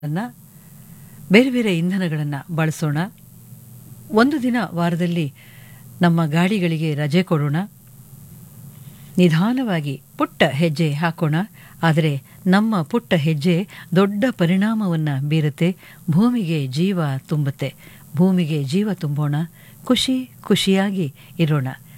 ಬೇರೆ ಬೇರೆ ಇಂಧನಗಳನ್ನು ಬಳಸೋಣ. ಒಂದು ದಿನ ವಾರದಲ್ಲಿ ನಮ್ಮ ಗಾಡಿಗಳಿಗೆ ರಜೆ ಕೊಡೋಣ. ನಿಧಾನವಾಗಿ ಪುಟ್ಟ ಹೆಜ್ಜೆ ಹಾಕೋಣ. ಆದರೆ ನಮ್ಮ ಪುಟ್ಟ ಹೆಜ್ಜೆ ದೊಡ್ಡ ಪರಿಣಾಮವನ್ನು ಬೀರುತ್ತೆ. ಭೂಮಿಗೆ ಜೀವ ತುಂಬುತ್ತೆ. ಭೂಮಿಗೆ ಜೀವ ತುಂಬೋಣ. ಖುಷಿಯಾಗಿ ಇರೋಣ.